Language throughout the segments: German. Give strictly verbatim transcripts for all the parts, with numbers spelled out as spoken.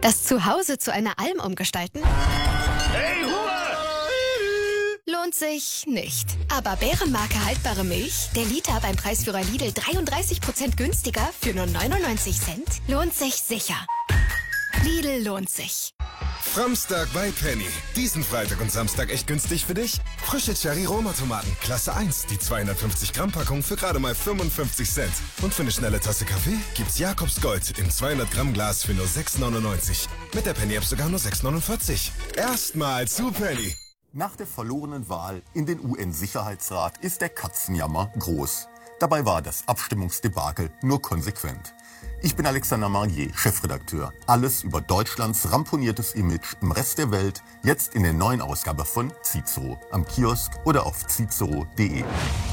Das Zuhause zu einer Alm umgestalten? Hey, Ruhe! Lohnt sich nicht. Aber Bärenmarke haltbare Milch, der Liter beim Preisführer Lidl dreiunddreißig Prozent günstiger für nur neunundneunzig Cent, lohnt sich sicher. Lidl lohnt sich. Framstag bei Penny. Diesen Freitag und Samstag echt günstig für dich? Frische Cherry-Roma-Tomaten, Klasse eins, die zweihundertfünfzig Gramm Packung für gerade mal fünfundfünfzig Cent. Und für eine schnelle Tasse Kaffee gibt's Jakobs Gold im zweihundert Gramm Glas für nur sechs neunundneunzig. Mit der Penny-App sogar nur sechs neunundvierzig. Erstmal zu Penny. Nach der verlorenen Wahl in den U N-Sicherheitsrat ist der Katzenjammer groß. Dabei war das Abstimmungsdebakel nur konsequent. Ich bin Alexander Marnier, Chefredakteur. Alles über Deutschlands ramponiertes Image im Rest der Welt, jetzt in der neuen Ausgabe von Cicero, am Kiosk oder auf cicero punkt de.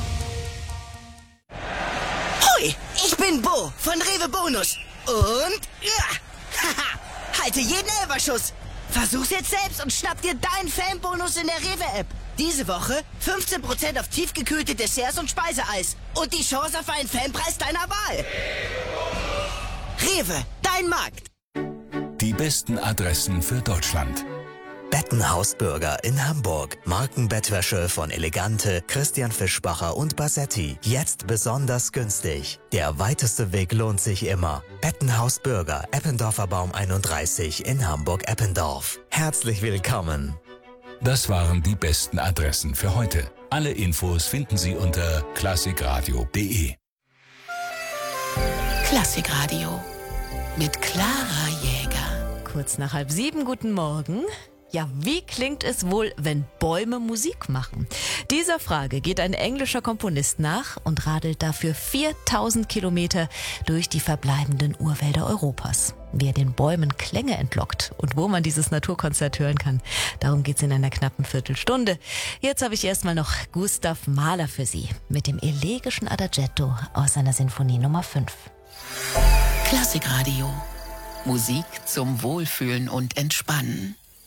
Hoi, ich bin Bo von Rewe Bonus. Und ja, haha, halte jeden Elferschuss. Versuch's jetzt selbst und schnapp dir deinen Fanbonus in der Rewe-App. Diese Woche fünfzehn Prozent auf tiefgekühlte Desserts und Speiseeis. Und die Chance auf einen Fanpreis deiner Wahl. Rewe, dein Markt. Die besten Adressen für Deutschland. Bettenhaus Burger in Hamburg. Markenbettwäsche von Elegante, Christian Fischbacher und Bassetti. Jetzt besonders günstig. Der weiteste Weg lohnt sich immer. Bettenhaus Burger, Eppendorfer Baum einunddreißig in Hamburg-Eppendorf. Herzlich willkommen. Das waren die besten Adressen für heute. Alle Infos finden Sie unter klassikradio punkt de. Klassikradio mit Clara Jäger. Kurz nach halb sieben, guten Morgen. Ja, wie klingt es wohl, wenn Bäume Musik machen? Dieser Frage geht ein englischer Komponist nach und radelt dafür viertausend Kilometer durch die verbleibenden Urwälder Europas. Wie er den Bäumen Klänge entlockt und wo man dieses Naturkonzert hören kann, darum geht's in einer knappen Viertelstunde. Jetzt habe ich erstmal noch Gustav Mahler für Sie mit dem elegischen Adagietto aus seiner Sinfonie Nummer fünf. Klassikradio. Musik zum Wohlfühlen und Entspannen.